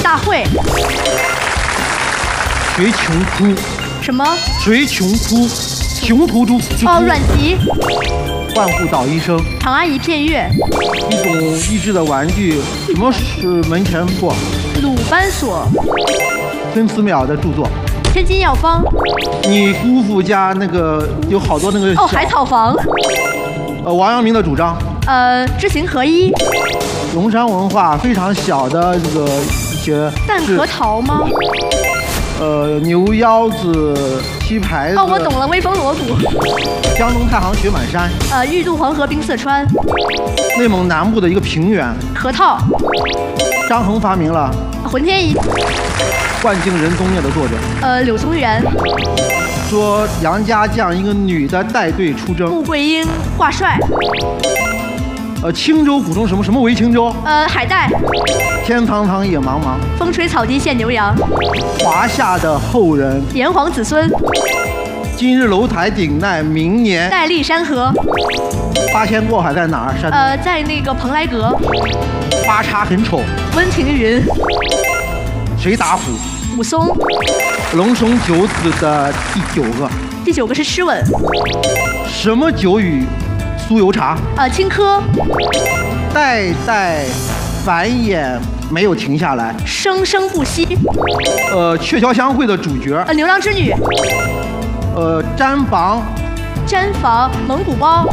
大会。 谁穷哭？ 什么？ 谁穷哭？穷途之哭。 哦，阮籍。 万户捣衣声。 长安一片月。 一种益智的玩具，什么是门前树？ 鲁班锁。 孙思邈的著作。 千金药方。 你姑父家那个有好多那个。 哦，海草房。 王阳明的主张。 知行合一。 龙山文化非常小的这个一些。 蛋壳桃吗？ 牛腰子、鸡排子。 哦，我懂了，威风锣鼓。 江东太行雪满山。 欲渡黄河冰塞川。 内蒙南部的一个平原。 核桃。 张衡发明了。 浑天仪。 万径人踪灭的作者。 柳宗元。 说杨家将一个女的带队出征。 穆桂英挂帅。 青州谷中什么为青州？ 海带。 天苍苍野茫茫。 风吹草低见牛羊。 华夏的后人。 炎黄子孙。 今日楼台顶戴明年。 戴笠山河。 八仙过海在哪儿？山在那个蓬莱阁。 八叉很丑。 温庭筠。 谁打虎？ 武松。 龙生九子的第9个。 第9个是诗吻。 什么酒与酥油茶？ 青稞。 生生不息。 鹊桥相会的主角。 牛郎织女。 毡房蒙古包。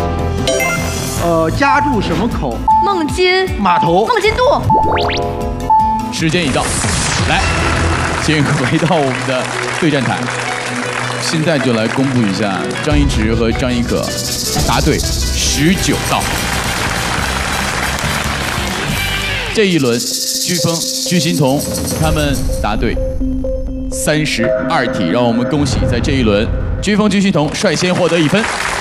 家住什么口？ 孟津码头。 孟津渡。 时间已到，来，请回到我们的对战台。现在就来公布一下张一驰和张一可答对19道。这一轮，飓风、居心彤他们答对32题，让我们恭喜在这一轮，飓风、居心彤率先获得1分。